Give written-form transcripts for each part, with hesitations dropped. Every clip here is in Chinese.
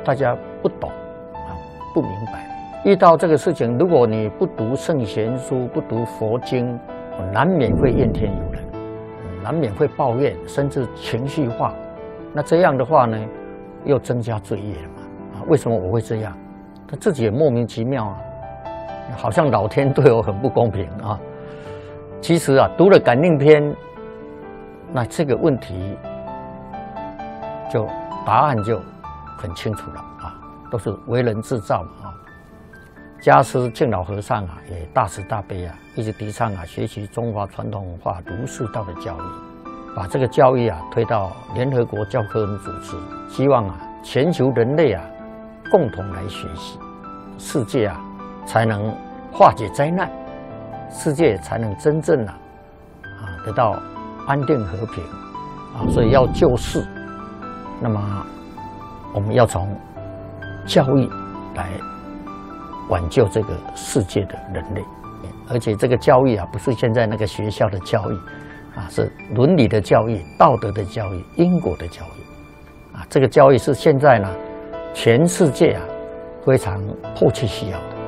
大家不懂啊，不明白。遇到这个事情，如果你不读圣贤书，不读佛经，难免会怨天尤人，难免会抱怨，甚至情绪化。那这样的话呢，又增加罪业了嘛？啊，为什么我会这样？他自己也莫名其妙啊，好像老天对我很不公平啊。其实啊，读了感应篇，那这个问题就答案就很清楚了啊，都是为人自造嘛啊。家师敬老和尚啊，也大慈大悲啊，一直提倡啊，学习中华传统文化儒释道的教育，把这个教育啊推到联合国教科文组织，希望啊全球人类啊共同来学习，世界啊才能化解灾难，世界才能真正得到安定和平啊，所以要救世，那么我们要从教育来挽救这个世界的人类，而且这个教育啊，不是现在那个学校的教育啊，是伦理的教育、道德的教育、因果的教育啊。这个教育是现在呢，全世界啊非常迫切需要的。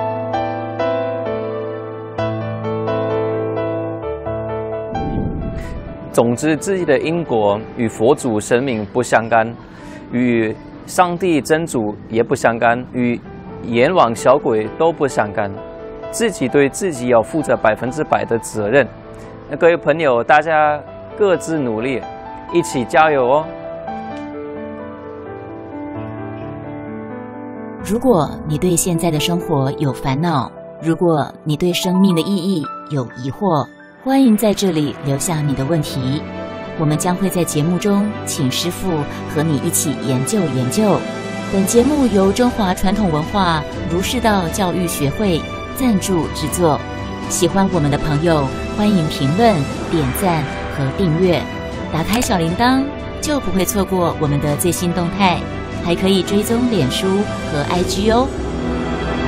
总之，自己的因果与佛祖神明不相干，与上帝真主也不相干，与阎王小鬼都不相干，自己对自己要负责100%的责任。那各位朋友，大家各自努力，一起加油哦！ 如果你对现在的生活有烦恼，如果你对生命的意义有疑惑，欢迎在这里留下你的问题，我们将会在节目中请师父和你一起研究研究。本节目由中华传统文化儒释道教育学会赞助制作。喜欢我们的朋友，欢迎评论、点赞和订阅，打开小铃铛就不会错过我们的最新动态，还可以追踪脸书和 IG 哦。